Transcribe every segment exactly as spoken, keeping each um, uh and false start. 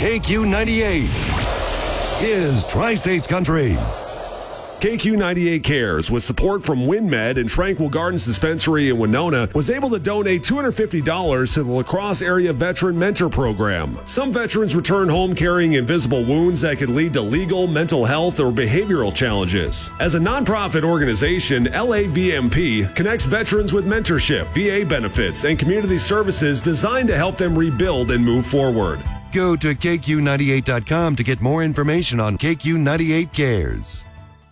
K Q ninety-eight is Tri-States Country. K Q ninety-eight Cares, with support from WinMed and Tranquil Gardens Dispensary in Winona, was able to donate two hundred fifty dollars to the La Crosse Area Veteran Mentor Program. Some veterans return home carrying invisible wounds that could lead to legal, mental health, or behavioral challenges. As a nonprofit organization, L A V M P connects veterans with mentorship, V A benefits, and community services designed to help them rebuild and move forward. Go to K Q ninety-eight dot com to get more information on K Q ninety-eight Cares.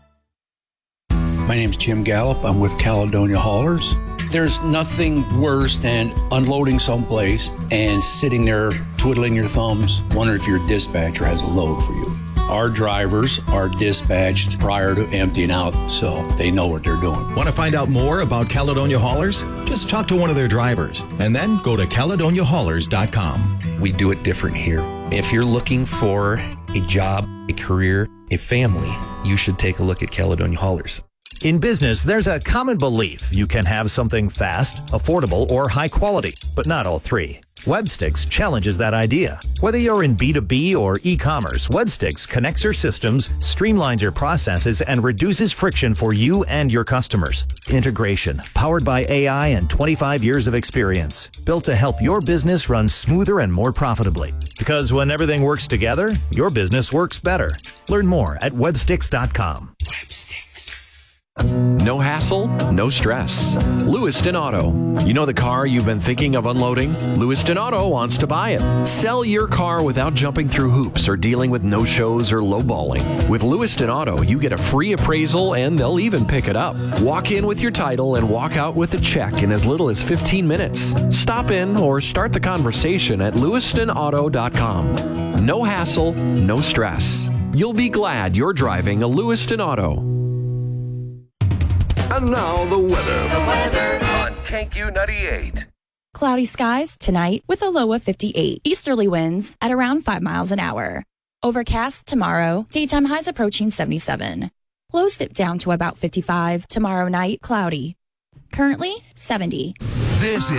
My name's Jim Gallup. I'm with Caledonia Haulers. There's nothing worse than unloading someplace and sitting there twiddling your thumbs, wondering if your dispatcher has a load for you. Our drivers are dispatched prior to emptying out, so they know what they're doing. Want to find out more about Caledonia Haulers? Just talk to one of their drivers and then go to Caledonia Haulers dot com. We do it different here. If you're looking for a job, a career, a family, you should take a look at Caledonia Haulers. In business, there's a common belief you can have something fast, affordable, or high quality, but not all three. Webstix challenges that idea. Whether you're in B two B or e-commerce, Webstix connects your systems, streamlines your processes, and reduces friction for you and your customers. Integration, powered by A I and twenty-five years of experience, built to help your business run smoother and more profitably. Because when everything works together, your business works better. Learn more at webstix dot com. Webstix. No hassle, no stress. Lewiston Auto. You know the car you've been thinking of unloading? Lewiston Auto wants to buy it. Sell your car without jumping through hoops or dealing with no-shows or lowballing. With Lewiston Auto, you get a free appraisal and they'll even pick it up. Walk in with your title and walk out with a check in as little as fifteen minutes. Stop in or start the conversation at lewiston auto dot com. No hassle, no stress. You'll be glad you're driving a Lewiston Auto. And now the weather. The weather on K Q ninety-eight. Cloudy skies tonight with a low of fifty-eight. Easterly winds at around five miles an hour. Overcast tomorrow. Daytime highs approaching seventy-seven. Lows dip down to about fifty-five. Tomorrow night, cloudy. Currently, seventy. This is